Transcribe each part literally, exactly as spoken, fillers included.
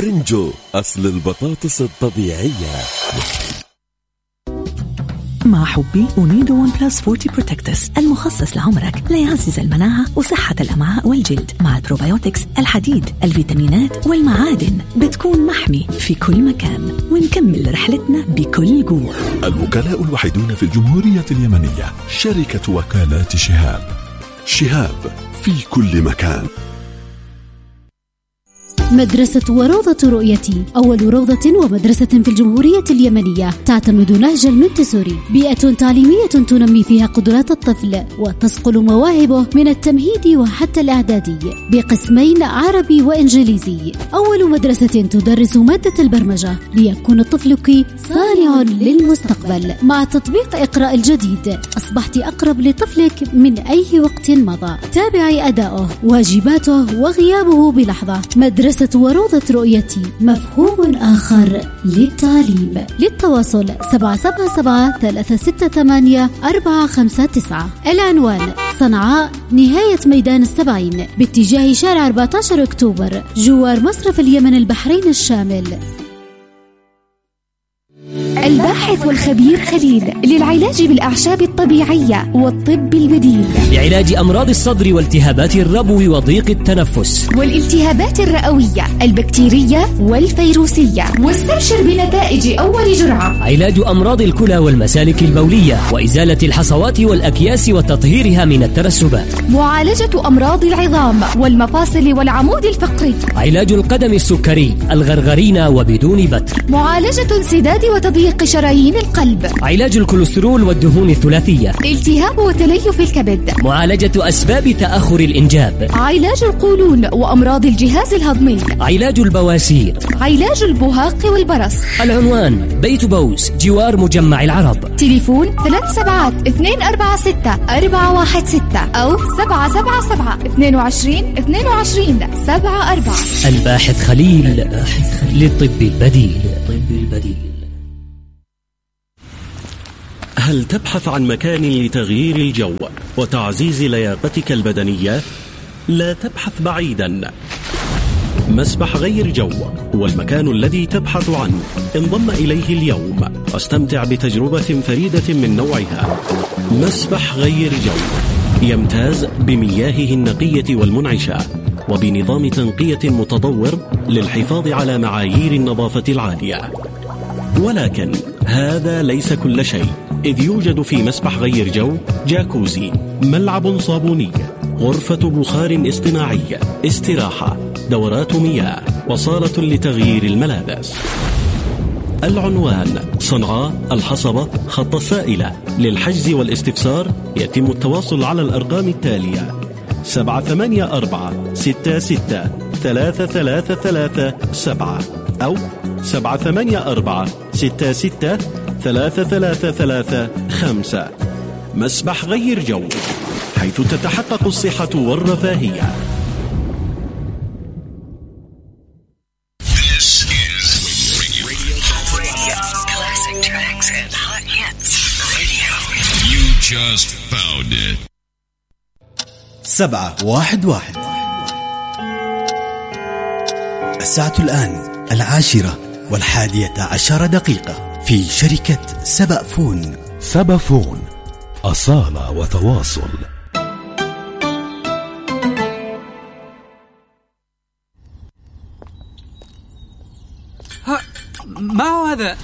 رنجو أصل البطاطس الطبيعية. مع حبي أونيدو ون بلس فورتي بروتكتس المخصص لعمرك ليعزز المناعة وصحة الأمعاء والجلد، مع البروبيوتكس، الحديد، الفيتامينات والمعادن. بتكون محمي في كل مكان، ونكمل رحلتنا بكل قوة. الوكلاء الوحيدون في الجمهورية اليمنية شركة وكالات شهاب. شهاب في كل مكان. مدرسة وروضة رؤيتي أول روضة ومدرسة في الجمهورية اليمنية تعتمد نهج المنتسوري، بيئة تعليمية تنمي فيها قدرات الطفل وتصقل مواهبه من التمهيدي وحتى الإعدادي بقسمين عربي وإنجليزي. أول مدرسة تدرس مادة البرمجة ليكون طفلك صانع للمستقبل. مع تطبيق إقراء الجديد أصبحت أقرب لطفلك من أي وقت مضى. تابعي أداؤه، واجباته وغيابه بلحظة. مدرسة وروضة رؤيتي، مفهوم آخر للتعليم. للتواصل سبعة سبعة سبعة ثلاثة ستة ثمانية أربعة خمسة تسعة. العنوان صنعاء نهاية ميدان السبعين باتجاه شارع أربعة عشر أكتوبر جوار مصرف اليمن البحرين الشامل. الباحث والخبير خليل للعلاج بالأعشاب الطبيعية والطب البديل، لعلاج أمراض الصدر والتهابات الربو وضيق التنفس والالتهابات الرئوية البكتيرية والفيروسية. واستبشر بنتائج أول جرعة. علاج أمراض الكلى والمسالك البولية وإزالة الحصوات والأكياس وتطهيرها من الترسبات. معالجة أمراض العظام والمفاصل والعمود الفقري. علاج القدم السكري الغرغرينة وبدون بتر. معالجة انسداد وتضييق شرايين القلب. علاج الكوليسترول والدهون الثلاثية. التهاب وتليف الكبد. معالجة أسباب تأخر الإنجاب. علاج القولون وأمراض الجهاز الهضمي. علاج البواسير. علاج البهاق والبرص. العنوان بيت بوس جوار مجمع العرب. تليفون ثلاث سبعات اثنين أربعة ستة أربعة واحد ستة أو سبعة سبعة سبعة اثنين وعشرين اثنين وعشرين سبعة أربعة. الباحث خليل للطب البديل. طب البديل. هل تبحث عن مكان لتغيير الجو وتعزيز لياقتك البدنية؟ لا تبحث بعيدا. مسبح غير جو هو المكان الذي تبحث عنه. انضم إليه اليوم واستمتع بتجربة فريدة من نوعها. مسبح غير جو يمتاز بمياهه النقية والمنعشة وبنظام تنقية متطور للحفاظ على معايير النظافة العالية. ولكن هذا ليس كل شيء، إذ يوجد في مسبح غير جو جاكوزي، ملعب صابوني، غرفة بخار اصطناعي، استراحة، دورات مياه، وصالة لتغيير الملابس. العنوان صنعاء الحصبة خط السائلة. للحجز والاستفسار يتم التواصل على الأرقام التالية: سبعة ثمانية أربعة ستة ستة ثلاثة ثلاثة ثلاثة سبعة أو سبعة ثمانية أربعة ستة ستة ثلاثة ثلاثة ثلاثة خمسة. مسبح غير جو، حيث تتحقق الصحة والرفاهية. Just found it. سبعة واحد واحد. الساعة الآن العاشرة والحادية عشر دقيقة في شركة سبأ فون. سبأ فون، أصالة وتواصل. ها، ما هو هذا؟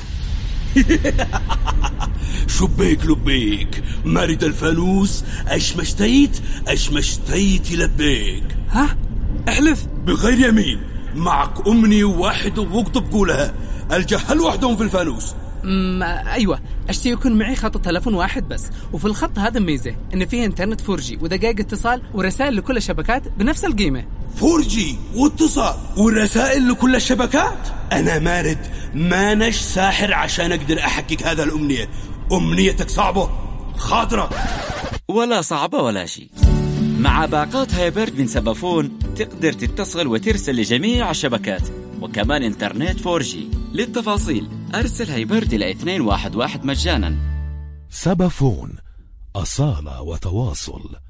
شبيك لبيك مرد الفانوس، اش مشتيت اش مشتيت لبيك. ها احلف بغير يمين. معك امني واحد واكتب قولها. الجهل وحدهم في الفانوس. امم ايوه، اشتي يكون معي خط تلفون واحد بس، وفي الخط هذا ميزه ان فيه انترنت فور جي ودقائق اتصال ورسائل لكل الشبكات بنفس القيمه. فور جي واتصال ورسائل لكل الشبكات. انا مارد ما نش ساحر عشان اقدر احقق هذا الامنيه. امنيتك صعبه خاطره ولا صعبه ولا شيء. مع باقات هايبرد من سبأ فون تقدر تتصل وترسل لجميع الشبكات وكمان انترنت فور جي. للتفاصيل أرسل هايبرد إلى اثنين واحد واحد مجانا. سبأ فون، أصالة وتواصل.